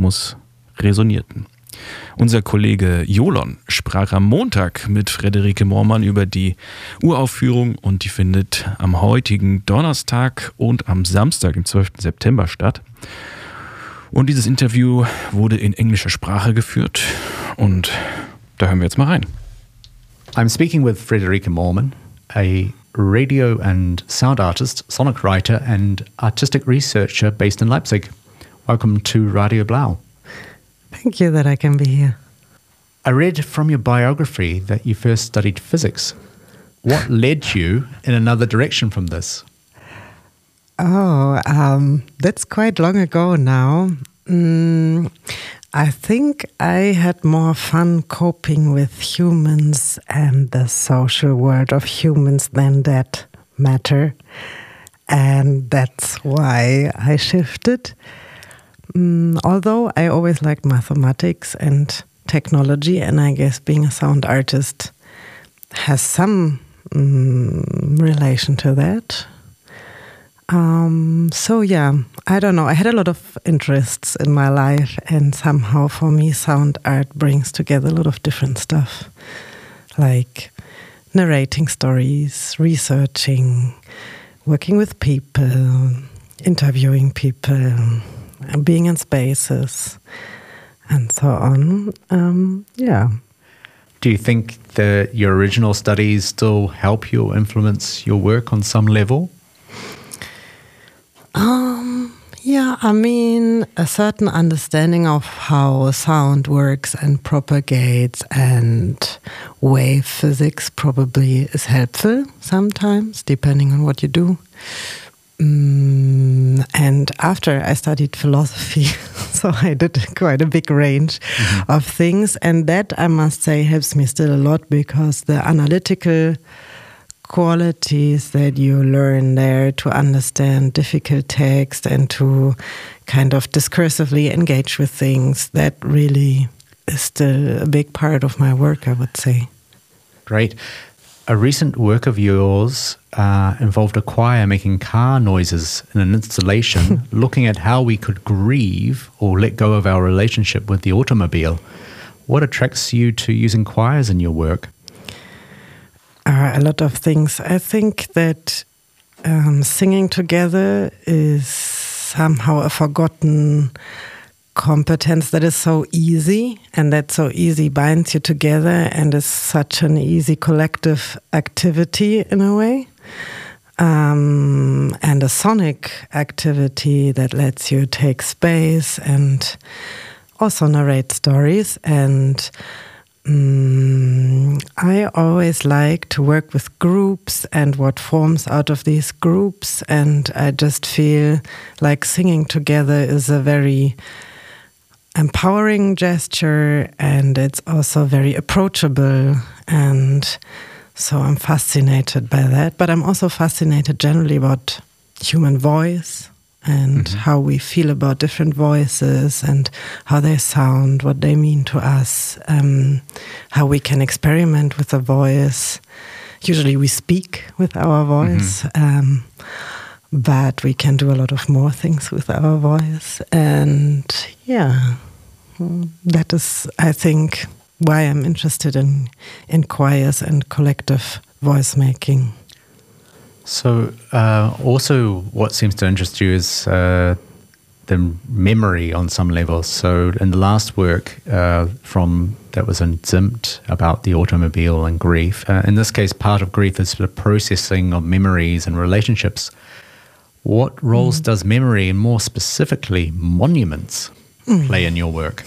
Kosmos resonierten. Unser Kollege Jolon sprach am Montag mit Friederike Moormann über die Uraufführung und die findet am heutigen Donnerstag und am Samstag, dem 12. September statt. Und dieses Interview wurde in englischer Sprache geführt und da hören wir jetzt mal rein. I'm speaking with Friederike Moormann, a radio and sound artist, sonic writer and artistic researcher based in Leipzig. Welcome to Radio Blau. Thank you that I can be here. I read from your biography that you first studied physics. What led you in another direction from this? Oh, that's quite long ago now. I think I had more fun coping with humans and the social world of humans than that matter. And that's why I shifted. Although I always liked mathematics and technology, and I guess being a sound artist has some relation to that. So yeah, I don't know. I had a lot of interests in my life, and somehow for me sound art brings together a lot of different stuff, like narrating stories, researching, working with people, interviewing people, being in spaces, and so on. Yeah. Do you think that your original studies still help you or influence your work on some level? Yeah, I mean, a certain understanding of how sound works and propagates and wave physics probably is helpful sometimes, depending on what you do. And after I studied philosophy, so I did quite a big range of things. And that, I must say, helps me still a lot because the analytical qualities that you learn there to understand difficult text and to kind of discursively engage with things, that really is still a big part of my work, I would say. Great. A recent work of yours involved a choir making car noises in an installation looking at how we could grieve or let go of our relationship with the automobile. What attracts you to using choirs in your work? A lot of things. I think that singing together is somehow a forgotten competence that is so easy, and that so easy binds you together and is such an easy collective activity in a way. And a sonic activity that lets you take space and also narrate stories. And I always like to work with groups and what forms out of these groups, and I just feel like singing together is a very empowering gesture, and it's also very approachable, and so I'm fascinated by that. But I'm also fascinated generally about human voice and how we feel about different voices and how they sound, what they mean to us, how we can experiment with a voice. Usually we speak with our voice, but we can do a lot of more things with our voice. And yeah, that is, I think, why I'm interested in choirs and collective voice making. So also what seems to interest you is the memory on some levels. So in the last work that was in Zimt about the automobile and grief, in this case part of grief is the processing of memories and relationships. What roles does memory, and more specifically monuments, play in your work?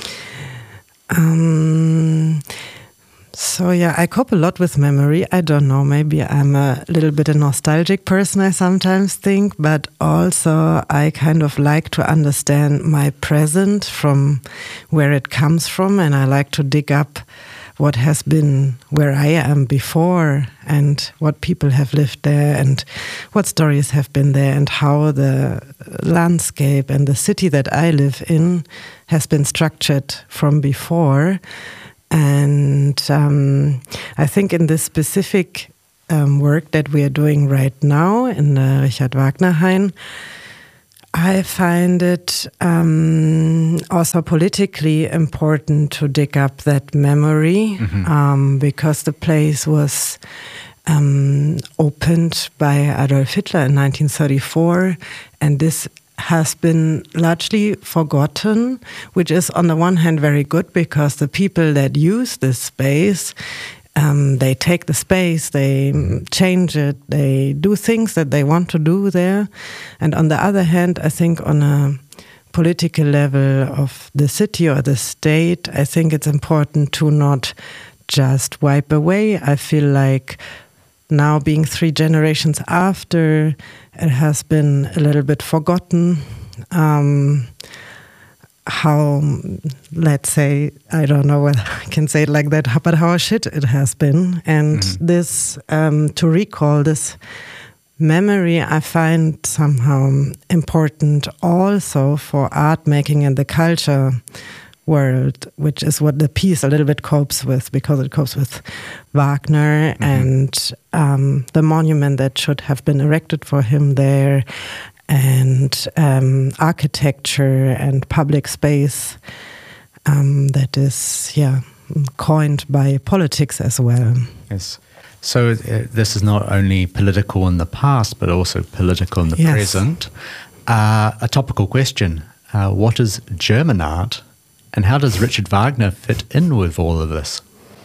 So yeah, I cope a lot with memory. I don't know, maybe I'm a little bit a nostalgic person, I sometimes think, but also I kind of like to understand my present from where it comes from, and I like to dig up what has been where I am before and what people have lived there and what stories have been there and how the landscape and the city that I live in has been structured from before. And I think in this specific work that we are doing right now in the Richard Wagner Hain, I find it also politically important to dig up that memory because the place was opened by Adolf Hitler in 1934, and this has been largely forgotten, which is on the one hand very good because the people that use this space, they take the space, they change it, they do things that they want to do there. And on the other hand, I think on a political level of the city or the state, I think it's important to not just wipe away. I feel like now being 3 generations after, it has been a little bit forgotten how, let's say, I don't know whether I can say it like that, but how shit it has been. And this, to recall this memory, I find somehow important also for art making and the culture world, which is what the piece a little bit copes with, because it copes with Wagner and the monument that should have been erected for him there, and architecture and public space that is, coined by politics as well. Yes. So this is not only political in the past, but also political in the present. A topical question. What is German art, and how does Richard Wagner fit in with all of this?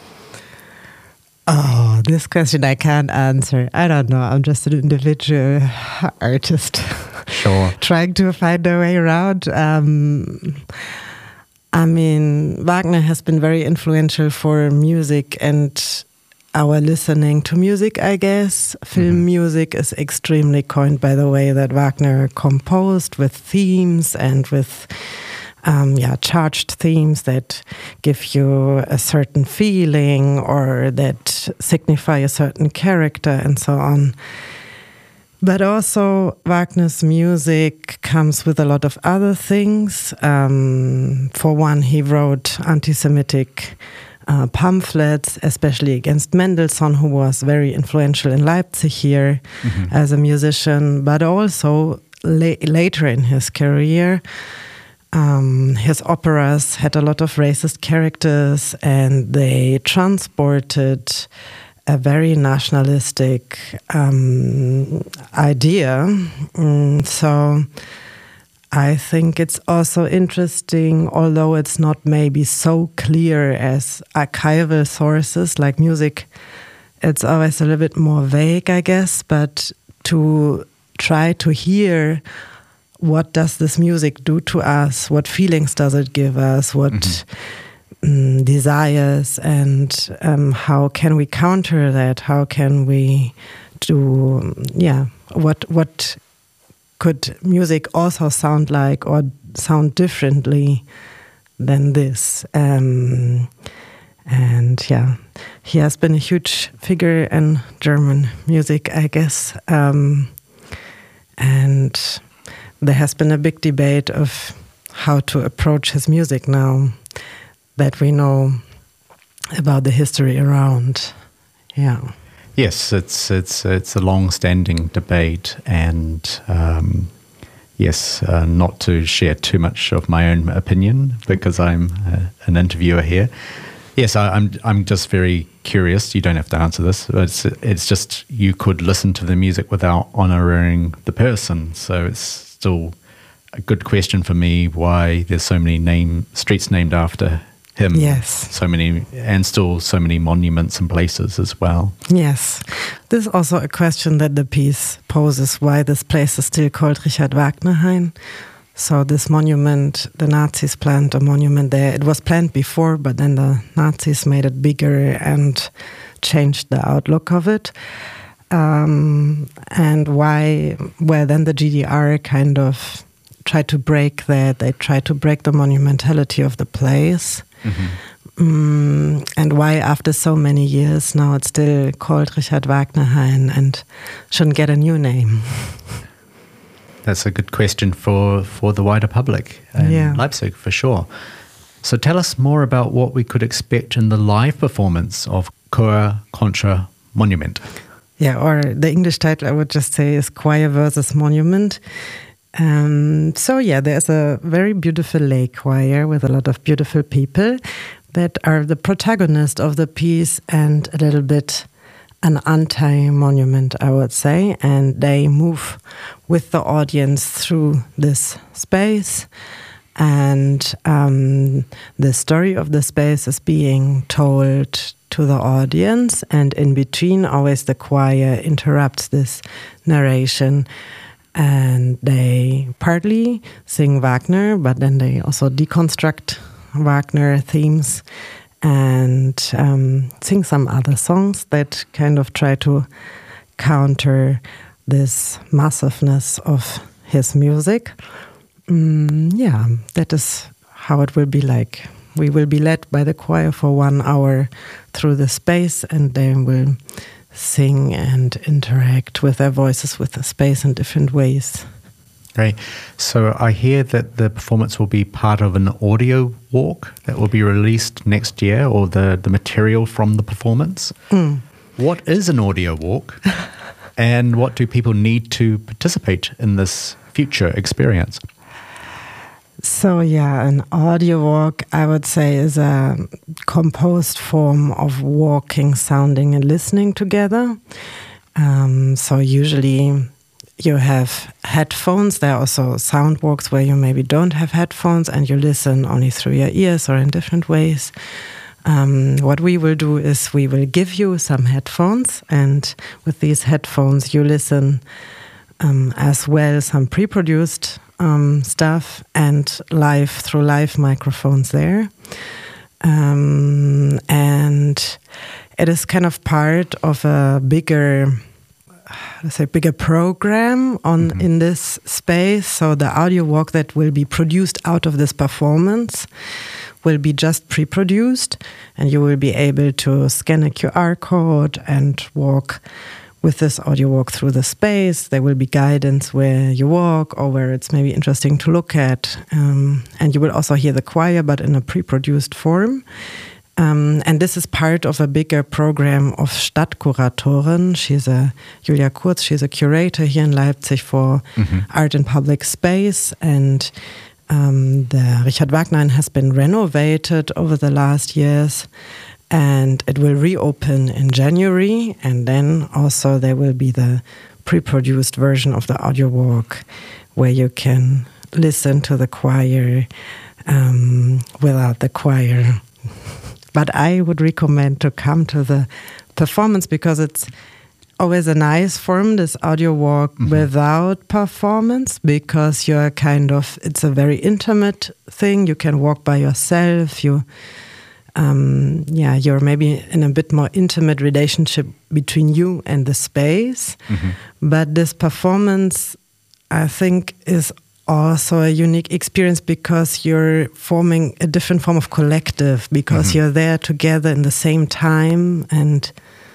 Oh, this question I can't answer. I don't know. I'm just an individual artist. Sure. Trying to find a way around. I mean, Wagner has been very influential for music and our listening to music, I guess. Film music is extremely coined by the way that Wagner composed, with themes and with charged themes that give you a certain feeling or that signify a certain character and so on. But also Wagner's music comes with a lot of other things. For one, he wrote anti-Semitic pamphlets, especially against Mendelssohn, who was very influential in Leipzig here as a musician, but also later in his career, his operas had a lot of racist characters, and they transported a very nationalistic idea. So I think it's also interesting, although it's not maybe so clear as archival sources like music, it's always a little bit more vague, I guess, but to try to hear what does this music do to us, what feelings does it give us, what desires, and how can we counter that, how can we do, what could music also sound like or sound differently than this? And he has been a huge figure in German music, I guess. And there has been a big debate of how to approach his music now that we know about the history around. Yeah. Yes, it's a long-standing debate, and not to share too much of my own opinion because I'm an interviewer here. Yes, I'm just very curious. You don't have to answer this, but it's just you could listen to the music without honouring the person. So it's still a good question for me why there's so many streets named after him. Yes. So many, and still so many monuments and places as well. Yes. This is also a question that the piece poses, why this place is still called Richard Wagner Hain. So this monument, the Nazis planned a monument there. It was planned before, but then the Nazis made it bigger and changed the outlook of it. And why, well, then the GDR kind of tried to break that. They tried to break the monumentality of the place. And why after so many years now it's still called Richard Wagner Hain and shouldn't get a new name. That's a good question for the wider public in Leipzig, for sure. So tell us more about what we could expect in the live performance of Chor Contra Monument. Yeah, or the English title I would just say is Choir versus Monument. So yeah, there's a very beautiful lay choir with a lot of beautiful people that are the protagonist of the piece and a little bit an anti-monument, I would say, and they move with the audience through this space, and the story of the space is being told to the audience, and in between always the choir interrupts this narration, and they partly sing Wagner, but then they also deconstruct Wagner themes and sing some other songs that kind of try to counter this massiveness of his music. Yeah, that is how it will be like. We will be led by the choir for 1 hour through the space, and they will sing and interact with their voices with the space in different ways. Great. So I hear that the performance will be part of an audio walk that will be released next year, or the material from the performance. What is an audio walk, and what do people need to participate in this future experience? So yeah, an audio walk, I would say, is a composed form of walking, sounding, and listening together. So usually you have headphones. There are also sound walks where you maybe don't have headphones and you listen only through your ears or in different ways. What we will do is we will give you some headphones, and with these headphones you listen as well some pre-produced stuff and live through live microphones there. And it is kind of part of a bigger program in this space. So the audio walk that will be produced out of this performance will be just pre-produced, and you will be able to scan a QR code and walk with this audio walk through the space. There will be guidance where you walk or where it's maybe interesting to look at. And you will also hear the choir, but in a pre-produced form. And this is part of a bigger program of Stadtkuratoren. Julia Kurz, she's a curator here in Leipzig for art in public space. And the Richard Wagner has been renovated over the last years. And it will reopen in January. And then also there will be the pre-produced version of the audio walk where you can listen to the choir without the choir. But I would recommend to come to the performance because it's always a nice form, this audio walk without performance, because it's a very intimate thing. You can walk by yourself. You're maybe in a bit more intimate relationship between you and the space. But this performance, I think, is also a unique experience because you're forming a different form of collective, because you're there together in the same time. And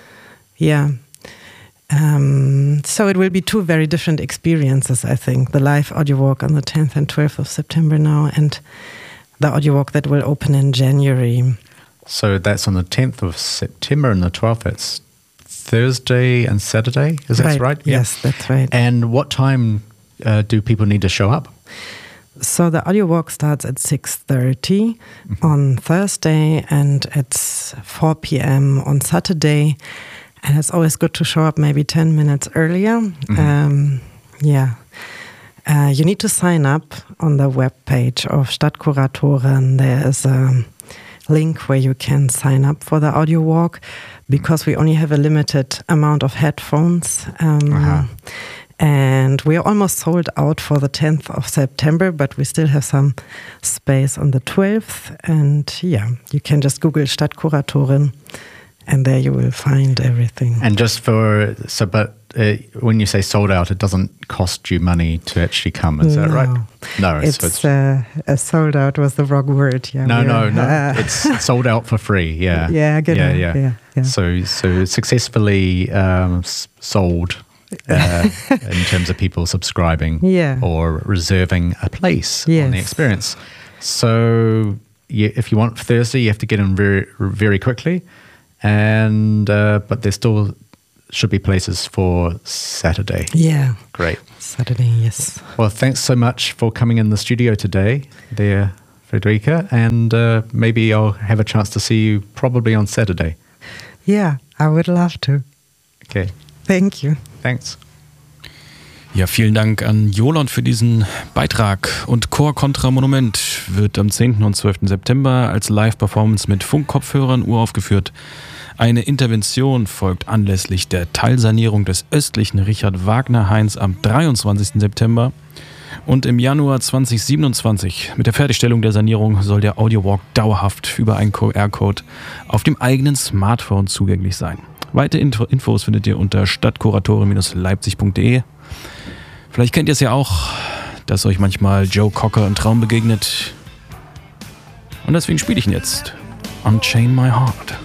so it will be two very different experiences, I think. The live audio walk on the 10th and 12th of September now, and the audio walk that will open in January. So that's on the 10th of September and the 12th. That's Thursday and Saturday. Is that right? Yes, that's right. And what time do people need to show up? So the audio walk starts at 6:30 on Thursday, and it's 4 p.m. on Saturday. And it's always good to show up maybe 10 minutes earlier. You need to sign up on the webpage of Stadtkuratoren. There is a link where you can sign up for the audio walk, because we only have a limited amount of headphones. And we are almost sold out for the 10th of September, but we still have some space on the 12th. And you can just Google Stadtkuratoren, and there you will find everything. And when you say sold out, it doesn't cost you money to actually come, is that right? No, it's sold out was the wrong word. Yeah, no. It's sold out for free. Yeah. Yeah. So successfully sold in terms of people subscribing or reserving a place on the experience. So if you want Thursday, you have to get in very, very quickly. And but there's still should be places for Saturday. Yeah. Great. Saturday, yes. Well, thanks so much for coming in the studio today there, Frederica, and maybe I'll have a chance to see you probably on Saturday. Yeah, I would love to. Okay. Thank you. Thanks. Ja, vielen Dank an Jolon für diesen Beitrag. Und Chor Contra Monument wird am 10. und 12. September als Live-Performance mit Funkkopfhörern uraufgeführt. Eine Intervention folgt anlässlich der Teilsanierung des östlichen Richard-Wagner-Hains am 23. September. Und im Januar 2027, mit der Fertigstellung der Sanierung, soll der Audiowalk dauerhaft über einen QR-Code auf dem eigenen Smartphone zugänglich sein. Weitere Infos findet ihr unter stadtkuratoren-leipzig.de. Vielleicht kennt ihr es ja auch, dass euch manchmal Joe Cocker im Traum begegnet. Und deswegen spiele ich ihn jetzt. Unchain My Heart.